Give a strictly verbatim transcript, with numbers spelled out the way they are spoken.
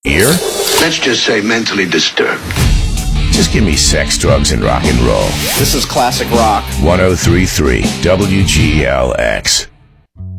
Ear? Let's just say mentally disturbed. Just give me sex, drugs, and rock and roll. This is classic rock. one oh three point three W G L X.